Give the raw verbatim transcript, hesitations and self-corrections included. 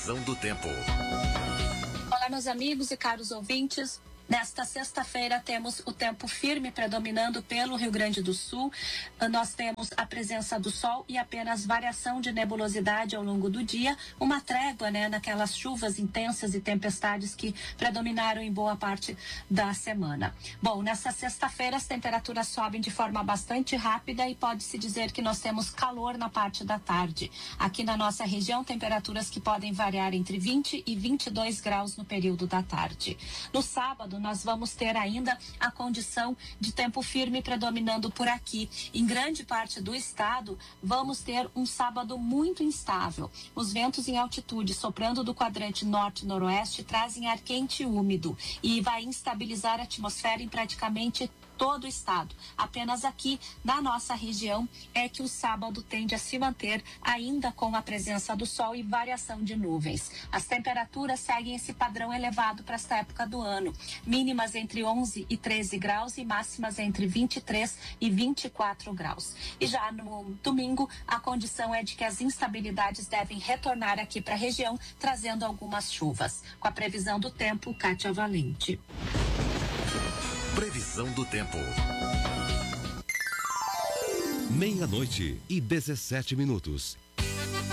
Previsão do tempo. Olá, meus amigos e caros ouvintes. Nesta sexta-feira temos o tempo firme predominando pelo Rio Grande do Sul. Nós temos a presença do sol e apenas variação de nebulosidade ao longo do dia, uma trégua, né, naquelas chuvas intensas e tempestades que predominaram em boa parte da semana. Bom, nessa sexta-feira as temperaturas sobem de forma bastante rápida e pode-se dizer que nós temos calor na parte da tarde. Aqui na nossa região, temperaturas que podem variar entre vinte e vinte e dois graus no período da tarde. No sábado, nós vamos ter ainda a condição de tempo firme predominando por aqui. Em grande parte do estado, vamos ter um sábado muito instável. Os ventos em altitude soprando do quadrante norte-noroeste trazem ar quente e úmido e vai instabilizar a atmosfera em praticamente todo o estado. Apenas aqui na nossa região é que o sábado tende a se manter ainda com a presença do sol e variação de nuvens. As temperaturas seguem esse padrão elevado para esta época do ano. Mínimas entre onze e treze graus e máximas entre vinte e três e vinte e quatro graus. E já no domingo, a condição é de que as instabilidades devem retornar aqui para a região, trazendo algumas chuvas. Com a previsão do tempo, Kátia Valente. Previsão do tempo. Meia-noite e dezessete minutos.